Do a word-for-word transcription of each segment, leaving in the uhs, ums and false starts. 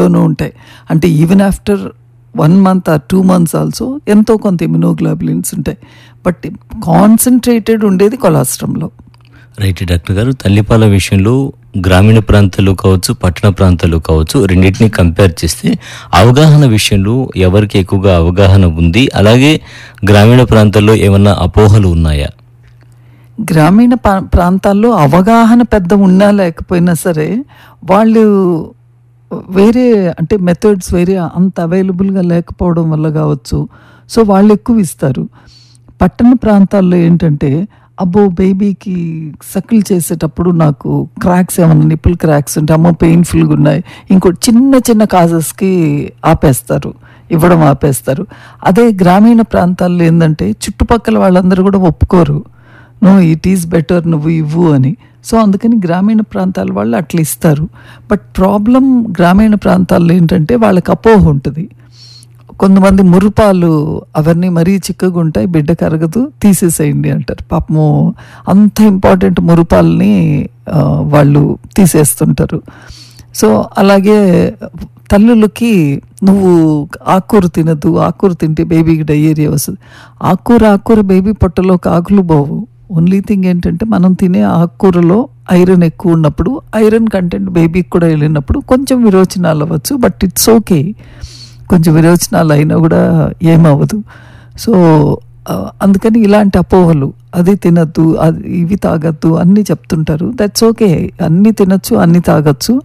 బ్లడ్లోనూ ఉంటాయి. అంటే even after one month or two months also ఎంతో కొంత ఇమ్యునోగ్లోబులిన్స్ ఉంటాయి. బట్ కాన్సన్ట్రేటెడ్ ఉండేది కొలాస్ట్రంలో. రైట్ డాక్టర్ గారు, తల్లిపాల విషయంలో గ్రామీణ ప్రాంతాలు కావచ్చు, పట్టణ ప్రాంతాలు కావచ్చు, రెండింటిని కంపేర్ చేస్తే అవగాహన విషయంలో ఎవరికి ఎక్కువగా అవగాహన ఉంది? అలాగే గ్రామీణ ప్రాంతాల్లో ఏమన్నా అపోహలు ఉన్నాయా? గ్రామీణ ప్రాంతాల్లో అవగాహన పెద్ద ఉన్నా లేకపోయినా సరే వాళ్ళు వేరే అంటే మెథడ్స్ వేరే అంత అవైలబుల్గా లేకపోవడం వల్ల కావచ్చు, సో వాళ్ళు ఎక్కువ ఇస్తారు. పట్టణ ప్రాంతాల్లో ఏంటంటే అబ్బో బేబీకి సకిల్ చేసేటప్పుడు నాకు క్రాక్స్ ఏమన్నా నిప్పుల్ క్రాక్స్ ఉంటే అమ్మో పెయిన్ఫుల్గా ఉన్నాయి, ఇంకోటి చిన్న చిన్న కాజెస్కి ఆపేస్తారు, ఇవ్వడం ఆపేస్తారు. అదే గ్రామీణ ప్రాంతాల్లో ఏంటంటే చుట్టుపక్కల వాళ్ళందరూ కూడా ఒప్పుకోరు, నో ఇట్ ఈస్ బెటర్ నువ్వు ఇవ్వు అని. సో అందుకని గ్రామీణ ప్రాంతాల వాళ్ళు అట్లా ఇస్తారు. బట్ ప్రాబ్లం గ్రామీణ ప్రాంతాల్లో ఏంటంటే వాళ్ళకి అపోహ ఉంటుంది. కొంతమంది మురుపాలు అవన్నీ మరీ చిక్కగా ఉంటాయి, బిడ్డ కరగదు, తీసేసేయండి అంటారు. పాపము అంత ఇంపార్టెంట్ మురుపాలని వాళ్ళు తీసేస్తుంటారు. సో అలాగే తల్లులకి నువ్వు ఆకుకూర తినద్దు, ఆకుకూర తింటే బేబీకి డయేరియా వస్తుంది. ఆకుకూర ఆకుకూర బేబీ పొట్టలోకి ఆకులు పోవు. ఓన్లీ థింగ్ ఏంటంటే మనం తినే ఆకుకూరలో ఐరన్ ఎక్కువ ఉన్నప్పుడు, ఐరన్ కంటెంట్ బేబీకి కూడా వెళ్ళినప్పుడు కొంచెం విరోచనాలు అవ్వచ్చు. బట్ ఇట్స్ ఓకే, కొంచెం విరోచనాలు అయినా కూడా ఏమవ్వదు. సో అందుకని ఇలాంటి అపోహలు, అది తినద్దు, అది ఇవి తాగద్దు అన్నీ చెప్తుంటారు. దట్స్ ఓకే, అన్నీ తినచ్చు, అన్నీ తాగొచ్చు.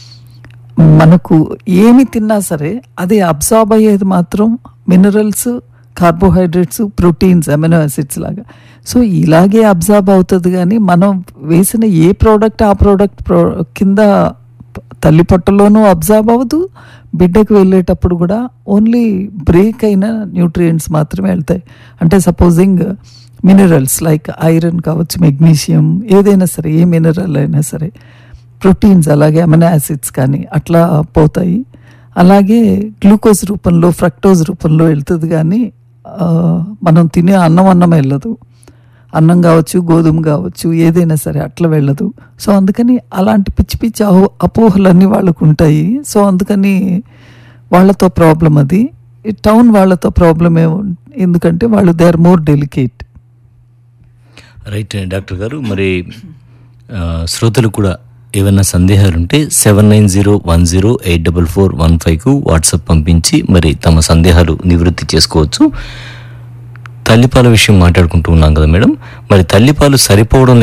మనకు ఏమి తిన్నా సరే అది అబ్జార్బ్ అయ్యేది మాత్రం minerals, carbohydrates, proteins, amino acids లాగా. సో ఇలాగే అబ్జార్బ్ అవుతుంది. కానీ మనం వేసిన ఏ ప్రోడక్ట్ ఆ ప్రోడక్ట్ ప్రో కింద తల్లి పొట్టలోనూ అబ్జార్బ్ అవ్వదు, బిడ్డకు వెళ్ళేటప్పుడు కూడా ఓన్లీ బ్రేక్ అయిన న్యూట్రియంట్స్ మాత్రమే వెళ్తాయి. అంటే సపోజింగ్ మినరల్స్ లైక్ ఐరన్ కావచ్చు, మెగ్నీషియం, ఏదైనా సరే ఏ మినరల్ అయినా సరే, ప్రోటీన్స్ అలాగే అమినో యాసిడ్స్ కానీ అట్లా పోతాయి. అలాగే గ్లూకోజ్ రూపంలో, ఫ్రక్టోజ్ రూపంలో వెళ్తుంది. కానీ మనం తినే అన్నం అన్నం వెళ్ళదు, అన్నం కావచ్చు, గోధుమ కావచ్చు, ఏదైనా సరే అట్లా వెళ్ళదు. సో అందుకని అలాంటి పిచ్చి పిచ్చి అహో అపోహలన్నీ వాళ్ళకు ఉంటాయి. సో అందుకని వాళ్ళతో ప్రాబ్లం అది. టౌన్ వాళ్ళతో ప్రాబ్లం ఏమో, ఎందుకంటే వాళ్ళు they are more delicate. Right doctor గారు, మరి శ్రోతలు కూడా ఏమైనా సందేహాలు ఉంటే seven nine zero one zero eight double four one ఫైవ్కు WhatsApp పంపించి మరి తమ సందేహాలు నివృత్తి చేసుకోవచ్చు. తల్లిపాల విషయం మాట్లాడుకుంటూ ఉన్నాం కదా మేడం, మరి తల్లిపాలు సరిపోవడం